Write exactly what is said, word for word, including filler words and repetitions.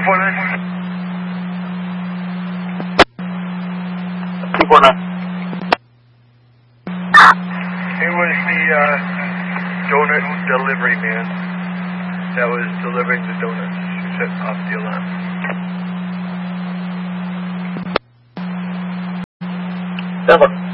two four nine. two four nine. It was the uh, donut delivery man that was delivering the donuts. He set off the alarm. Seven.